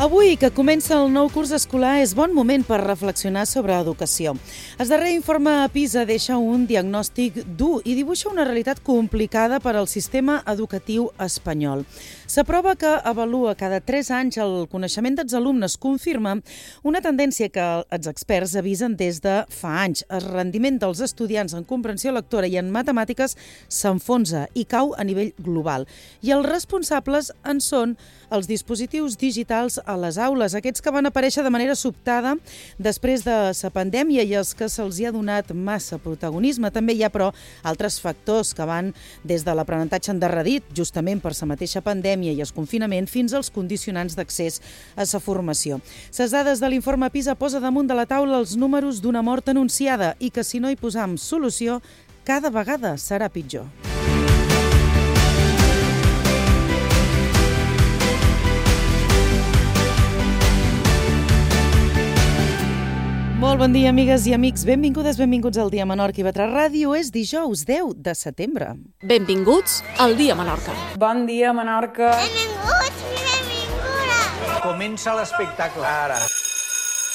Avui, que comença el nou curs escolar, és bon moment per reflexionar sobre educació. El darrer informe PISA deixa un diagnòstic dur i dibuixa una realitat complicada per al sistema educatiu espanyol. S'aprova que avalua cada 3 anys el coneixement dels alumnes, confirma una tendència que els experts avisen des de fa anys. El rendiment dels estudiants en comprensió lectora i en matemàtiques s'enfonsa i cau a nivell global. I els responsables en són els dispositius digitals a les aules, aquests que van aparèixer de manera sobtada després de la pandèmia i els que se'ls ha donat massa protagonisme. També hi ha, però, altres factors que van des de l'aprenentatge endarrerit, justament per la mateixa pandèmia i el confinament, fins als condicionants d'accés a la formació. Les dades de l'informe PISA posa damunt de la taula els números d'una mort anunciada i que si no hi posam solució, cada vegada serà pitjor. Molt bon dia, amigues i amics. Benvingudes, benvinguts al Dia Menorca i Vetrà Ràdio. És dijous 10 de setembre. Benvinguts al Dia Menorca. Bon dia, Menorca. Benvinguts i benvingudes. Comença l'espectacle. Ara.